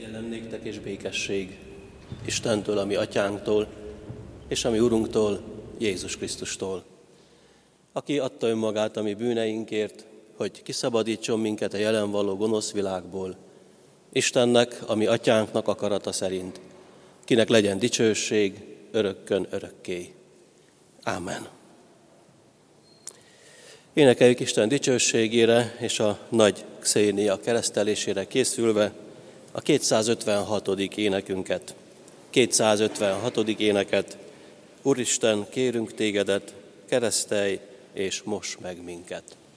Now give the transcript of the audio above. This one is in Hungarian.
Kegyelem néktek és békesség Istentől, a mi atyánktól, és a mi Urunktól, Jézus Krisztustól, aki adta önmagát a mi bűneinkért, hogy kiszabadítson minket a jelen való gonosz világból, Istennek, a mi atyánknak akarata szerint, kinek legyen dicsőség örökkön örökké. Ámen. Énekeljük Isten dicsőségére és a nagy Xénia keresztelésére készülve a 256. énekünket. 256. éneket. Úristen, kérünk tégedet, keresztelj és moss meg minket.